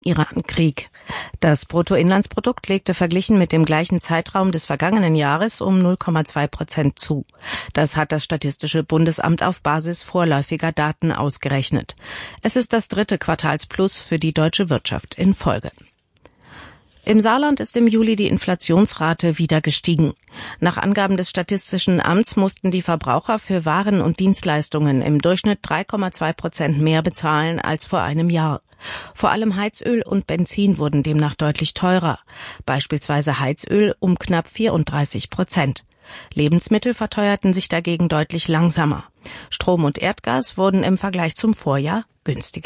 Iran-Krieg. Das Bruttoinlandsprodukt legte verglichen mit dem gleichen Zeitraum des vergangenen Jahres um 0,2% zu. Das hat das Statistische Bundesamt auf Basis vorläufiger Daten ausgerechnet. Es ist das dritte Quartalsplus für die deutsche Wirtschaft in Folge. Im Saarland ist im Juli die Inflationsrate wieder gestiegen. Nach Angaben des Statistischen Amts mussten die Verbraucher für Waren und Dienstleistungen im Durchschnitt 3,2% mehr bezahlen als vor einem Jahr. Vor allem Heizöl und Benzin wurden demnach deutlich teurer. Beispielsweise Heizöl um knapp 34%. Lebensmittel verteuerten sich dagegen deutlich langsamer. Strom und Erdgas wurden im Vergleich zum Vorjahr günstiger.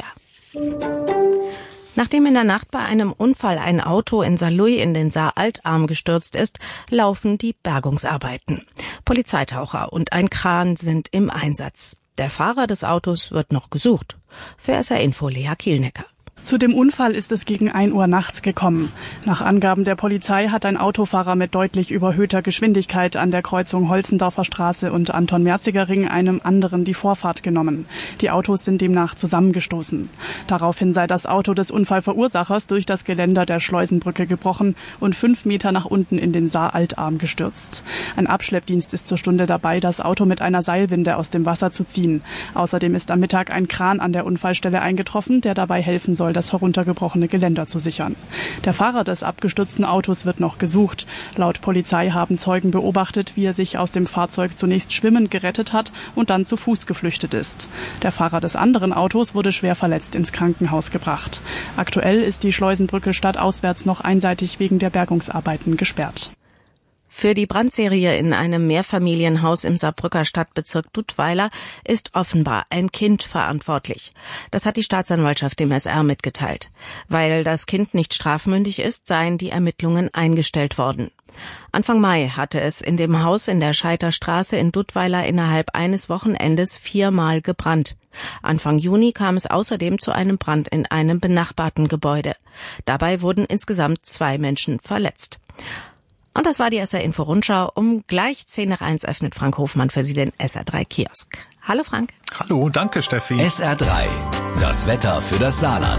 Nachdem in der Nacht bei einem Unfall ein Auto in Saarlouis in den Saar-Altarm gestürzt ist, laufen die Bergungsarbeiten. Polizeitaucher und ein Kran sind im Einsatz. Der Fahrer des Autos wird noch gesucht. Für SR Info Lea Kielnecker. Zu dem Unfall ist es gegen 1 Uhr nachts gekommen. Nach Angaben der Polizei hat ein Autofahrer mit deutlich überhöhter Geschwindigkeit an der Kreuzung Holzendorfer Straße und Anton-Merziger-Ring einem anderen die Vorfahrt genommen. Die Autos sind demnach zusammengestoßen. Daraufhin sei das Auto des Unfallverursachers durch das Geländer der Schleusenbrücke gebrochen und 5 Meter nach unten in den Saar-Altarm gestürzt. Ein Abschleppdienst ist zur Stunde dabei, das Auto mit einer Seilwinde aus dem Wasser zu ziehen. Außerdem ist am Mittag ein Kran an der Unfallstelle eingetroffen, der dabei helfen soll, das heruntergebrochene Geländer zu sichern. Der Fahrer des abgestürzten Autos wird noch gesucht. Laut Polizei haben Zeugen beobachtet, wie er sich aus dem Fahrzeug zunächst schwimmend gerettet hat und dann zu Fuß geflüchtet ist. Der Fahrer des anderen Autos wurde schwer verletzt ins Krankenhaus gebracht. Aktuell ist die Schleusenbrücke stadtauswärts noch einseitig wegen der Bergungsarbeiten gesperrt. Für die Brandserie in einem Mehrfamilienhaus im Saarbrücker Stadtbezirk Duttweiler ist offenbar ein Kind verantwortlich. Das hat die Staatsanwaltschaft dem SR mitgeteilt. Weil das Kind nicht strafmündig ist, seien die Ermittlungen eingestellt worden. Anfang Mai hatte es in dem Haus in der Scheiterstraße in Duttweiler innerhalb eines Wochenendes 4-mal gebrannt. Anfang Juni kam es außerdem zu einem Brand in einem benachbarten Gebäude. Dabei wurden insgesamt 2 Menschen verletzt. Und das war die SR Info Rundschau. Um gleich 10 nach 1 öffnet Frank Hofmann für Sie den SR3 Kiosk. Hallo Frank. Hallo, danke Steffi. SR3, das Wetter für das Saarland.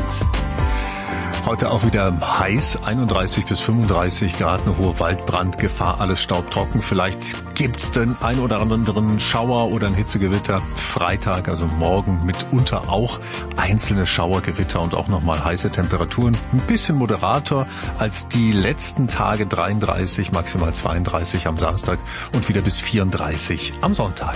Heute auch wieder heiß, 31 bis 35 Grad, eine hohe Waldbrandgefahr, alles staubtrocken. Vielleicht gibt's den ein oder anderen Schauer oder ein Hitzegewitter. Freitag, also morgen mitunter auch einzelne Schauergewitter und auch nochmal heiße Temperaturen. Ein bisschen moderater als die letzten Tage, 33, maximal 32 am Samstag und wieder bis 34 am Sonntag.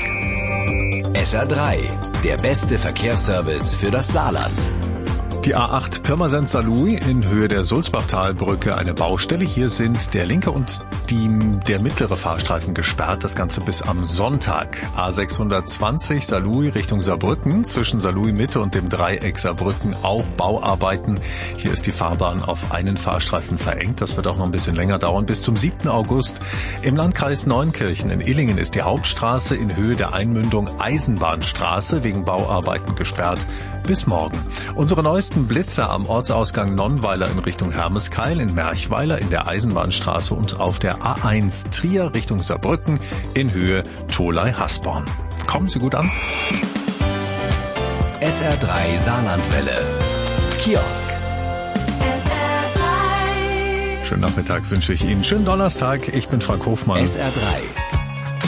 SR3, der beste Verkehrsservice für das Saarland. Die A8 Pirmasens-Saarlouis in Höhe der Sulzbachtalbrücke eine Baustelle. Hier sind der linke und der mittlere Fahrstreifen gesperrt. Das Ganze bis am Sonntag. A620 Saarlouis Richtung Saarbrücken. Zwischen Saarlouis Mitte und dem Dreieck Saarbrücken auch Bauarbeiten. Hier ist die Fahrbahn auf einen Fahrstreifen verengt. Das wird auch noch ein bisschen länger dauern. Bis zum 7. August. Im Landkreis Neunkirchen in Illingen ist die Hauptstraße in Höhe der Einmündung Eisenbahnstraße wegen Bauarbeiten gesperrt. Bis morgen. Unsere neuesten Blitzer am Ortsausgang Nonnweiler in Richtung Hermeskeil, in Merchweiler in der Eisenbahnstraße und auf der A1 Trier Richtung Saarbrücken in Höhe Tholey-Hasborn. Kommen Sie gut an. SR3 Saarlandwelle. Kiosk. SR3. Schönen Nachmittag wünsche ich Ihnen. Schönen Donnerstag. Ich bin Frank Hofmann. SR3.